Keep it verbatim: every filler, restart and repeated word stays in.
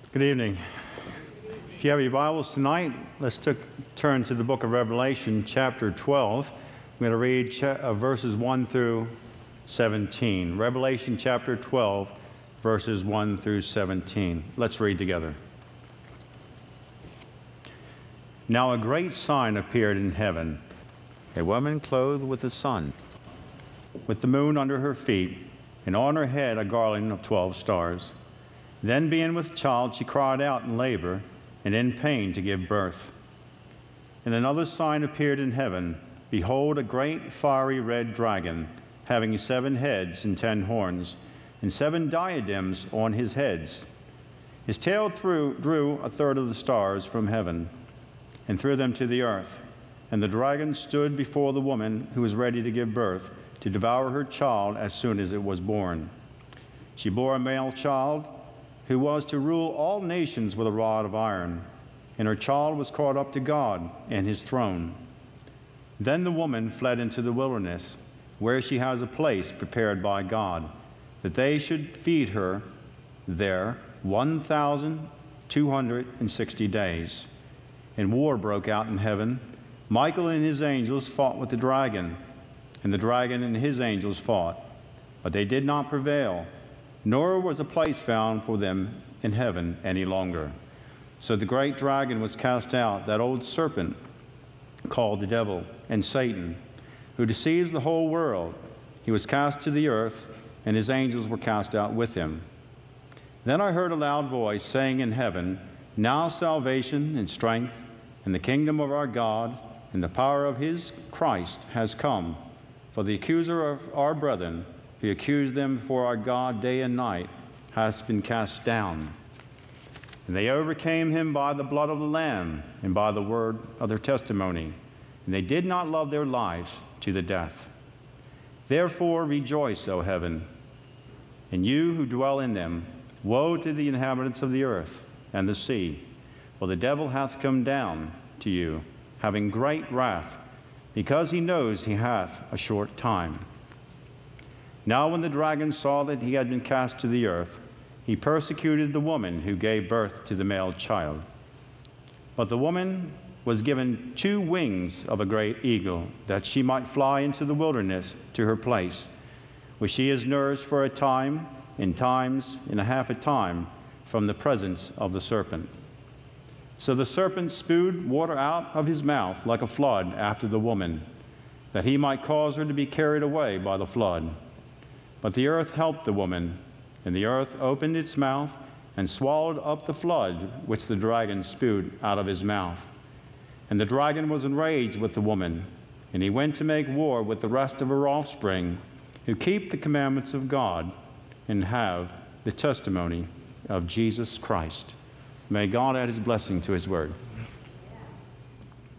Good evening. If you have your Bibles tonight, let's t- turn to the book of Revelation, chapter twelve. I'm going to read cha- uh, verses one through seventeen. Revelation, chapter twelve, verses one through seventeen. Let's read together. Now a great sign appeared in heaven, a woman clothed with the sun, with the moon under her feet, and on her head a garland of twelve stars. Then, being with child, she cried out in labor and in pain to give birth. And another sign appeared in heaven. Behold, a great fiery red dragon, having seven heads and ten horns, and seven diadems on his heads. His tail threw, drew a third of the stars from heaven and threw them to the earth. And the dragon stood before the woman who was ready to give birth, to devour her child as soon as it was born. She bore a male child, who was to rule all nations with a rod of iron, and her child was caught up to God and his throne. Then the woman fled into the wilderness, where she has a place prepared by God, that they should feed her there one thousand two hundred sixty days. And war broke out in heaven. Michael and his angels fought with the dragon, and the dragon and his angels fought, but they did not prevail, nor was a place found for them in heaven any longer. So the great dragon was cast out, that old serpent called the devil and Satan, who deceives the whole world. He was cast to the earth, and his angels were cast out with him. Then I heard a loud voice saying in heaven, Now salvation and strength and the kingdom of our God and the power of his Christ has come. For the accuser of our brethren, who accused them before our God day and night, has been cast down. And they overcame him by the blood of the Lamb and by the word of their testimony, and they did not love their lives to the death. Therefore rejoice, O heaven, and you who dwell in them. Woe to the inhabitants of the earth and the sea, for the devil hath come down to you, having great wrath, because he knows he hath a short time. Now when the dragon saw that he had been cast to the earth, he persecuted the woman who gave birth to the male child. But the woman was given two wings of a great eagle, that she might fly into the wilderness to her place, where she is nourished for a time, and times and a half a time, from the presence of the serpent. So the serpent spewed water out of his mouth like a flood after the woman, that he might cause her to be carried away by the flood. But the earth helped the woman, and the earth opened its mouth and swallowed up the flood which the dragon spewed out of his mouth. And the dragon was enraged with the woman, and he went to make war with the rest of her offspring, who keep the commandments of God and have the testimony of Jesus Christ. May God add his blessing to his word.